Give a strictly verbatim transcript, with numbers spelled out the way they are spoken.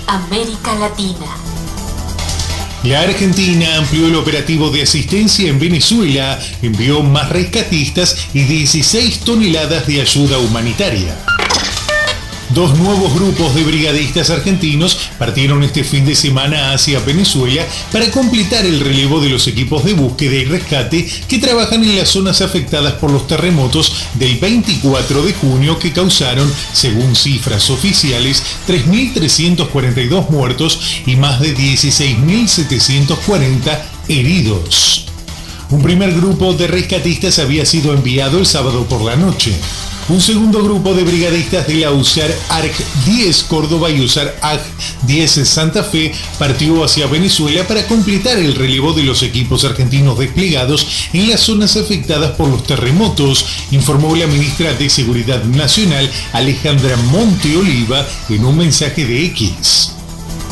América Latina. La Argentina amplió el operativo de asistencia en Venezuela, envió más rescatistas y dieciséis toneladas de ayuda humanitaria. Dos nuevos grupos de brigadistas argentinos partieron este fin de semana hacia Venezuela para completar el relevo de los equipos de búsqueda y rescate que trabajan en las zonas afectadas por los terremotos del veinticuatro de junio que causaron, según cifras oficiales, tres mil trescientos cuarenta y dos muertos y más de dieciséis mil setecientos cuarenta heridos. Un primer grupo de rescatistas había sido enviado el sábado por la noche. Un segundo grupo de brigadistas de la USAR A R C diez Córdoba y USAR A G diez Santa Fe partió hacia Venezuela para completar el relevo de los equipos argentinos desplegados en las zonas afectadas por los terremotos, informó la ministra de Seguridad Nacional Alejandra Monteoliva en un mensaje de X.